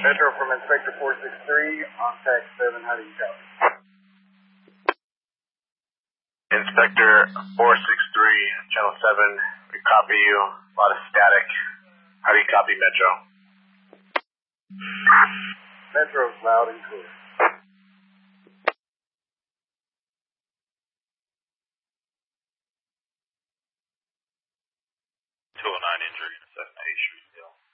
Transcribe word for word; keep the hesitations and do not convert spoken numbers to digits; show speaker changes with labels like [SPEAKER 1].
[SPEAKER 1] Metro from Inspector four six three, on tag seven, how do you copy?
[SPEAKER 2] Inspector four six three, Channel seven, we copy you. A lot of static. How do you copy, Metro?
[SPEAKER 1] Metro's loud and clear.
[SPEAKER 2] two oh nine injury, seven eight shoot still.